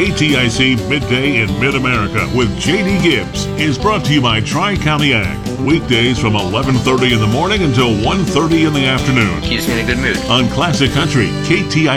KTIC Midday in Mid-America with J.D. Gibbs is brought to you by Tri-County Ag. Weekdays from 11:30 in the morning until 1:30 in the afternoon. Keeps me in a good mood. On Classic Country, KTIC